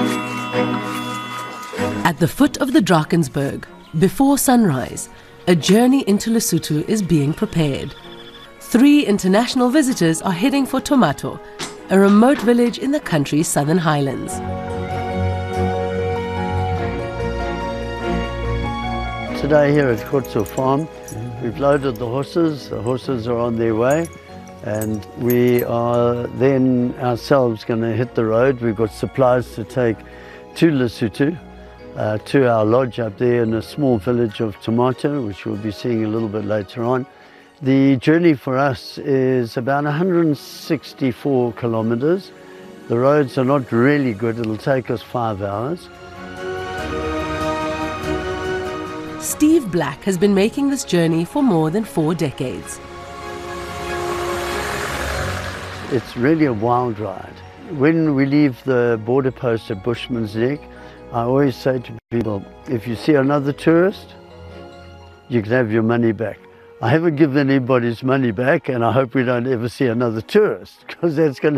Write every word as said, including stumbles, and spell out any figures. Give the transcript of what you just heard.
At the foot of the Drakensberg, before sunrise, a journey into Lesotho is being prepared. Three international visitors are heading for Thomato, a remote village in the country's southern highlands. Today here at Khotso Farm, we've loaded the horses. The horses are on their way, and we are then ourselves going to hit the road. We've got supplies to take to Lesotho, uh, to our lodge up there in a small village of Thomato, which we'll be seeing a little bit later on. The journey for us is about one hundred sixty-four kilometers. The roads are not really good. It'll take us five hours. Steve Black has been making this journey for more than four decades. It's really a wild ride. When we leave the border post at Bushman's Neck, I always say to people, if you see another tourist, you can have your money back. I haven't given anybody's money back, and I hope we don't ever see another tourist, because that's going to